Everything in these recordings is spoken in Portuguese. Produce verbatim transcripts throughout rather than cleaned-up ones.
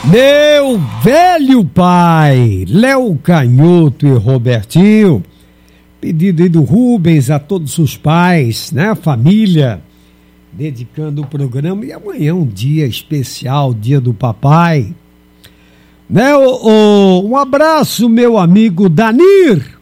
Meu velho pai, Léo Canhoto e Robertinho, pedido aí do Rubens a todos os pais, né, a família, dedicando o programa. E amanhã é um dia especial, dia do papai, né? O, o, um abraço, meu amigo Danir,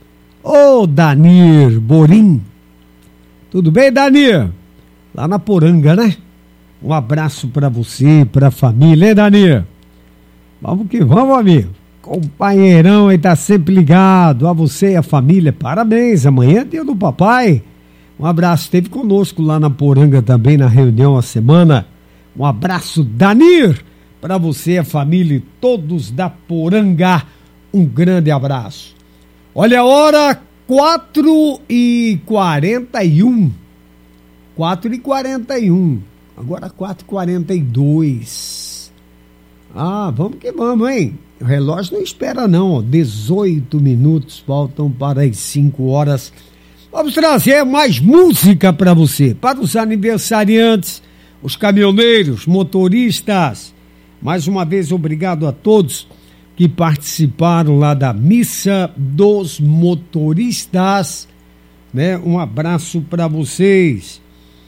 ô Danir Borim, tudo bem, Danir? Lá na Poranga, né? Um abraço pra você, pra família, hein, Danir? Vamos que vamos, amigo. Companheirão aí tá sempre ligado. A você e a família, parabéns. Amanhã é dia do papai. Um abraço. Esteve conosco lá na Poranga também, na reunião a semana. Um abraço, Danir, para você, a família e todos da Poranga. Um grande abraço. Olha a hora, quatro e quarenta e um. quatro e quarenta e um. Agora quatro e quarenta e dois. Ah, vamos que vamos, hein? O relógio não espera não, ó. dezoito minutos faltam para as cinco horas. Vamos trazer mais música para você, para os aniversariantes, os caminhoneiros, motoristas. Mais uma vez, obrigado a todos que participaram lá da Missa dos Motoristas, né? Um abraço para vocês,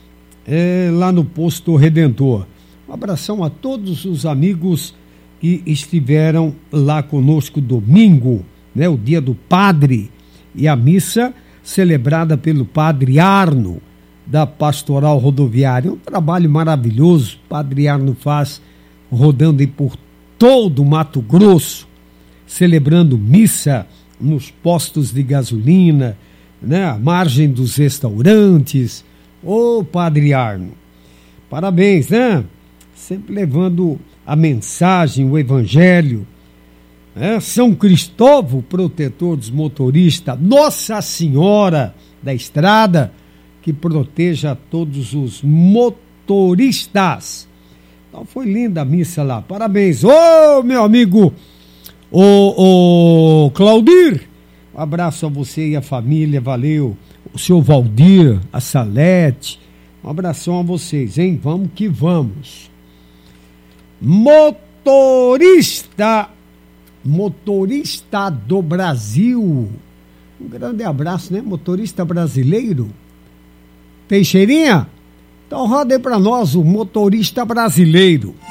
é, lá no Posto Redentor. Um abração a todos os amigos que estiveram lá conosco domingo, né, o dia do padre, e a missa celebrada pelo padre Arno, da Pastoral Rodoviária. Um trabalho maravilhoso, o padre Arno faz rodando aí por todo o Mato Grosso, celebrando missa nos postos de gasolina, né, à margem dos restaurantes. Ô padre Arno, parabéns, né? Sempre levando a mensagem, o evangelho, né? São Cristóvão, protetor dos motoristas, Nossa Senhora da Estrada, que proteja todos os motoristas. Então foi linda a missa lá, parabéns. Ô meu amigo, ô, ô Claudir, um abraço a você e a família, valeu. O senhor Valdir, a Salete, um abração a vocês, hein? Vamos que vamos. Motorista, motorista do Brasil, um grande abraço, né? Motorista brasileiro, Teixeirinha, então roda aí pra nós o motorista brasileiro.